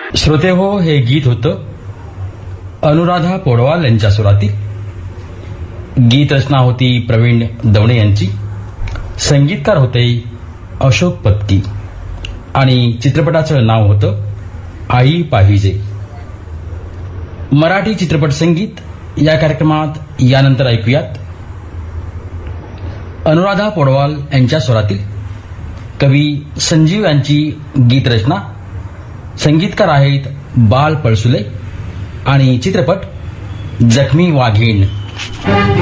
श्रोते हो, हे गीत होतं अनुराधा पौडवाल यांच्या सुरातील. गीत रचना होती प्रवीण दवणे यांची. संगीतकार होते अशोक पत्की आणि चित्रपटाचं नाव होतं आई पाहिजे. मराठी चित्रपट संगीत या कार्यक्रमात यानंतर ऐकूयात अनुराधा पौडवाल यांच्या स्वरातील कवी संजीव यांची गीत रचना. संगीतकार आहेत बाल पळसुले आणि चित्रपट जखमी वाघीण.